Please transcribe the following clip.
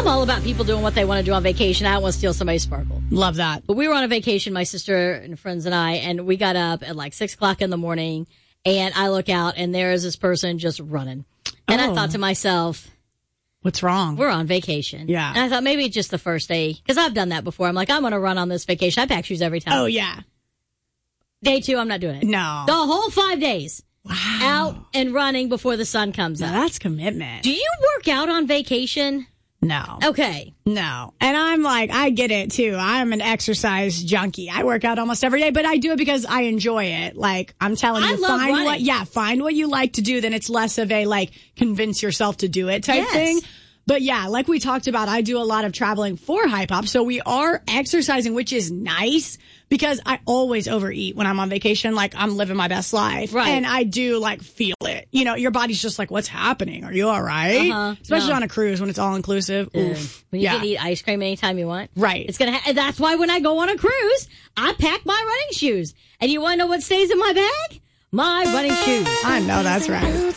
I'm all about people doing what they want to do on vacation. I don't want to steal somebody's sparkle. Love that. But we were on a vacation, my sister and friends and I, and we got up at like 6 o'clock in the morning, and I look out, and there is this person just running. And I thought to myself, what's wrong? We're on vacation. Yeah. And I thought maybe it's just the first day, because I've done that before. I'm like, I'm going to run on this vacation. I pack shoes every time. Oh, yeah. Day 2, I'm not doing it. No. The whole 5 days. Wow. Out and running before the sun comes up. That's commitment. Do you work out on vacation? No. Okay. No. And I'm like, I get it too. I'm an exercise junkie. I work out almost every day, but I do it because I enjoy it. Like, I'm telling you, find what you like to do. Then it's less of a like convince yourself to do it type thing. But yeah, like we talked about, I do a lot of traveling for Hype Hop. So we are exercising, which is nice because I always overeat when I'm on vacation. Like, I'm living my best life. Right. And I do like feel it. You know, your body's just like, what's happening? Are you all right? Especially on a cruise when it's all inclusive. Oof. When you can eat ice cream anytime you want. Right. It's gonna. That's why when I go on a cruise, I pack my running shoes. And you want to know what stays in my bag? My running shoes. I know that's right.